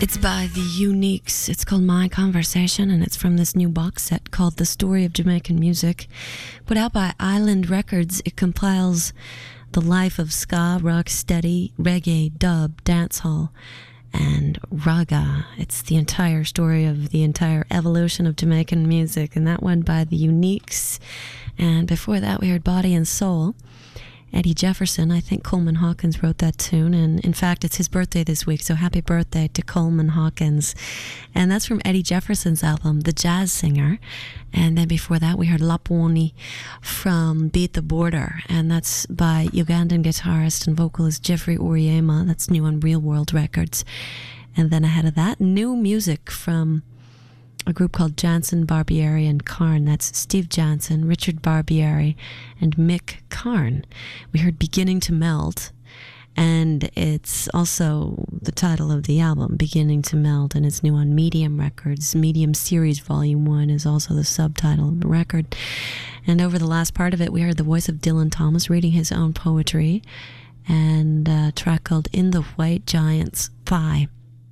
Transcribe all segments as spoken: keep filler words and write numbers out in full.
It's by the Uniques. It's called My Conversation, and it's from this new box set called The Story of Jamaican Music. Put out by Island Records, it compiles the life of ska, rock steady, reggae, dub, dancehall, and raga. It's the entire story of the entire evolution of Jamaican music, and that one by the Uniques. And before that, we heard Body and Soul. Eddie Jefferson, I think Coleman Hawkins wrote that tune, and in fact it's his birthday this week, so happy birthday to Coleman Hawkins. And that's from Eddie Jefferson's album, The Jazz Singer. And then before that we heard Lapwani from Beat the Border, and that's by Ugandan guitarist and vocalist Jeffrey Oriema. That's new on Real World Records. And then ahead of that, new music from a group called Jansen, Barbieri, and Karn. That's Steve Jansen, Richard Barbieri, and Mick Karn. We heard Beginning to Meld, and it's also the title of the album, Beginning to Meld, and it's new on Medium Records. Medium Series Volume one is also the subtitle of the record. And over the last part of it, we heard the voice of Dylan Thomas reading his own poetry, and a track called In the White Giant's Thigh.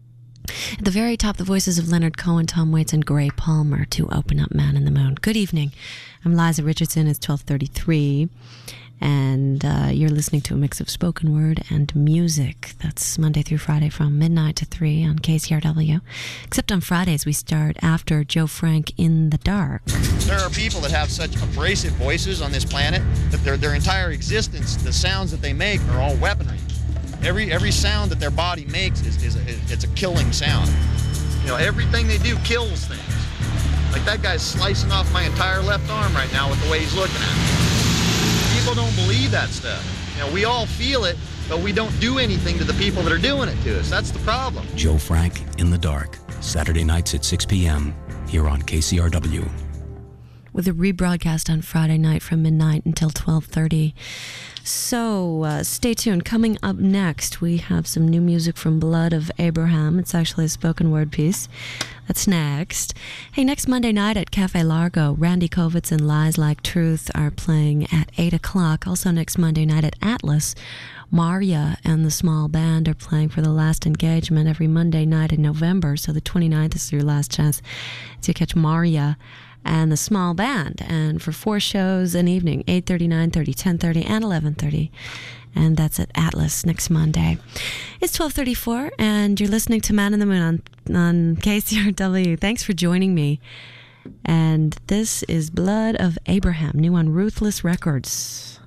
At the very top, the voices of Leonard Cohen, Tom Waits, and Gray Palmer to open up Man in the Moon. Good evening. I'm Liza Richardson. It's twelve thirty-three, and uh, you're listening to a mix of spoken word and music. That's Monday through Friday from midnight to three on K C R W. Except on Fridays, we start after Joe Frank in the Dark. There are people that have such abrasive voices on this planet that their, their entire existence, the sounds that they make are all weaponry. Every every sound that their body makes is, is, a, it's a killing sound. You know, everything they do kills things. Like that guy's slicing off my entire left arm right now with the way he's looking at me. People don't believe that stuff. You know, we all feel it, but we don't do anything to the people that are doing it to us. That's the problem. Joe Frank in the Dark, Saturday nights at six p.m. here on K C R W. With a rebroadcast on Friday night from midnight until twelve thirty. So uh, stay tuned. Coming up next, we have some new music from Blood of Abraham. It's actually a spoken word piece. That's next. Hey, next Monday night at Cafe Largo, Randy Kovitz and Lies Like Truth are playing at eight o'clock. Also next Monday night at Atlas, Maria and the Small Band are playing for the last engagement every Monday night in November. So the twenty-ninth is your last chance to catch Maria and the Small Band, and for four shows an evening, eight thirty, nine thirty, ten thirty, and eleven thirty, and that's at Atlas next Monday. It's twelve thirty-four, and you're listening to Man in the Moon on, on K C R W. Thanks for joining me, and this is Blood of Abraham, new on Ruthless Records.